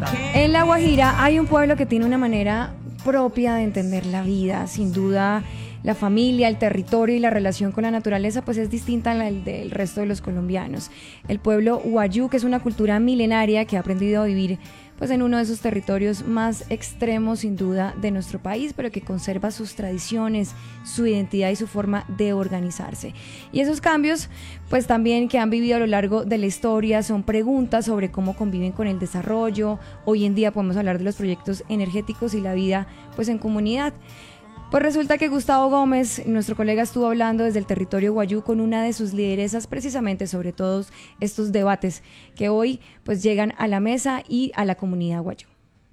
En La Guajira hay un pueblo que tiene una manera propia de entender la vida. Sin duda, la familia, el territorio y la relación con la naturaleza pues es distinta a la del resto de los colombianos. El pueblo Wayuu, que es una cultura milenaria que ha aprendido a vivir pues en uno de esos territorios más extremos sin duda de nuestro país, pero que conserva sus tradiciones, su identidad y su forma de organizarse. Y esos cambios pues también que han vivido a lo largo de la historia son preguntas sobre cómo conviven con el desarrollo. Hoy en día podemos hablar de los proyectos energéticos y la vida pues en comunidad. Pues resulta que Gustavo Gómez, nuestro colega, estuvo hablando desde el territorio Wayuu con una de sus lideresas precisamente sobre todos estos debates que hoy pues llegan a la mesa y a la comunidad Wayuu.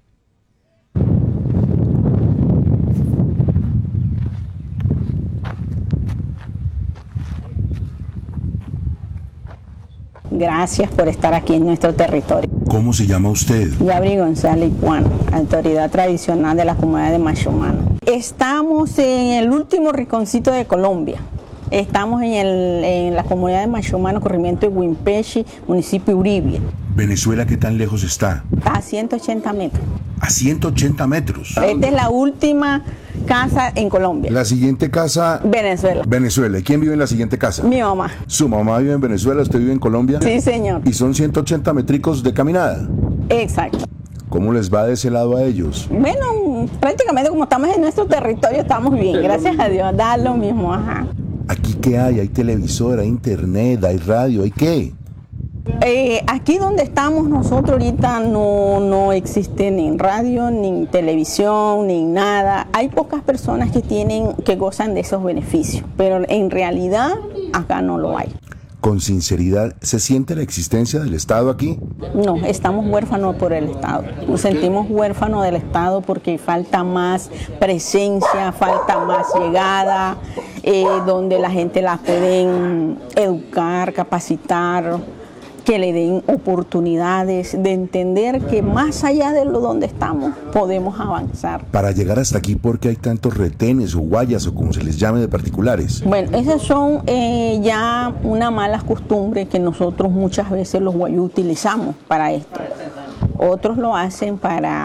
Gracias por estar aquí en nuestro territorio. ¿Cómo se llama usted? Yabri González Juan, autoridad tradicional de la comunidad de Machomano. Estamos en el último rinconcito de Colombia. Estamos en la comunidad de Machomano, corregimiento de Huimpechi, municipio de Uribe. ¿Venezuela qué tan lejos está? A 180 metros. A 180 metros. Esta es la última casa en Colombia. La siguiente casa... Venezuela. Venezuela. ¿Y quién vive en la siguiente casa? Mi mamá. ¿Su mamá vive en Venezuela? ¿Usted vive en Colombia? Sí, señor. ¿Y son 180 metricos de caminada? Exacto. ¿Cómo les va de ese lado a ellos? Bueno, prácticamente como estamos en nuestro territorio, estamos bien, gracias a Dios. Da lo mismo, ajá. ¿Aquí qué hay? ¿Hay televisor, hay internet, hay radio, hay qué? Aquí donde estamos nosotros ahorita no existe ni radio, ni televisión, ni nada. Hay pocas personas que gozan de esos beneficios, pero en realidad acá no lo hay. Con sinceridad, ¿se siente la existencia del Estado aquí? No, estamos huérfanos por el Estado. Nos sentimos huérfanos del Estado porque falta más presencia, falta más llegada, donde la gente la pueden educar, capacitar, que le den oportunidades de entender que más allá de donde estamos podemos avanzar. Para llegar hasta aquí, ¿por qué hay tantos retenes o guayas o como se les llame de particulares? Bueno, esas son ya una mala costumbre que nosotros muchas veces los guayú utilizamos para esto. Otros lo hacen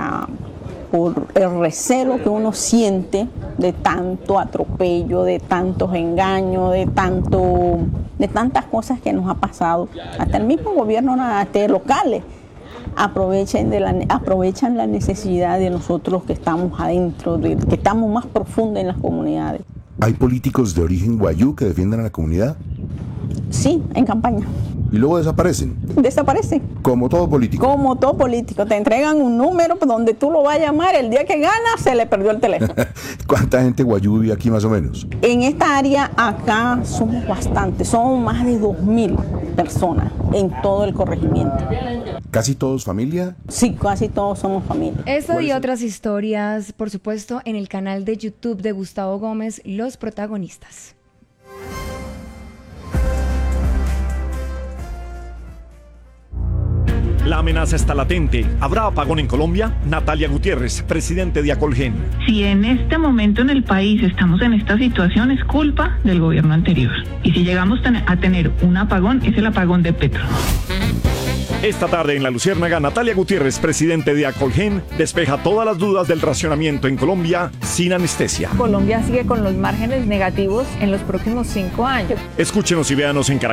por el recelo que uno siente de tanto atropello, de tantos engaños, de tantas cosas que nos ha pasado. Hasta el mismo gobierno locales aprovechan la necesidad de nosotros que estamos adentro, que estamos más profundo en las comunidades. ¿Hay políticos de origen guayú que defiendan a la comunidad? Sí, en campaña. ¿Y luego desaparecen? Desaparecen. Como todo político. Como todo político. Te entregan un número donde tú lo vas a llamar. El día que gana, se le perdió el teléfono. ¿Cuánta gente guayú vive aquí más o menos? En esta área acá somos bastantes. Somos más de 2.000 personas en todo el corregimiento. ¿Casi todos familia? Sí, casi todos somos familia. Esto y otras historias, por supuesto, en el canal de YouTube de Gustavo Gómez, Los Protagonistas. La amenaza está latente. ¿Habrá apagón en Colombia? Natalia Gutiérrez, presidente de Acolgen. Si en este momento en el país estamos en esta situación, es culpa del gobierno anterior. Y si llegamos a tener un apagón, es el apagón de Petro. Esta tarde en La Luciérnaga, Natalia Gutiérrez, presidente de Acolgen, despeja todas las dudas del racionamiento en Colombia sin anestesia. Colombia sigue con los márgenes negativos en los próximos 5 años. Escúchenos y véanos en Caracol.